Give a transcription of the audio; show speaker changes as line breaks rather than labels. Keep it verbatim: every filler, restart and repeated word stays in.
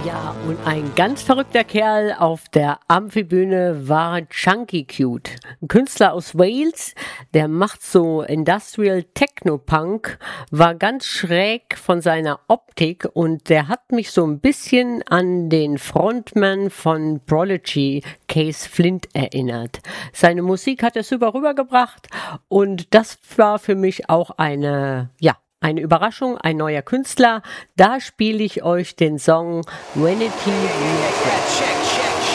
Ja, und ein ganz verrückter Kerl auf der Amphibühne war Chunky Cute. Ein Künstler aus Wales, der macht so Industrial Techno-Punk, war ganz schräg von seiner Optik und der hat mich so ein bisschen an den Frontman von Prodigy, Case Flint, erinnert. Seine Musik hat er super rübergebracht und das war für mich auch eine, ja, eine Überraschung, ein neuer Künstler. Da spiele ich euch den Song Vanity Means Red.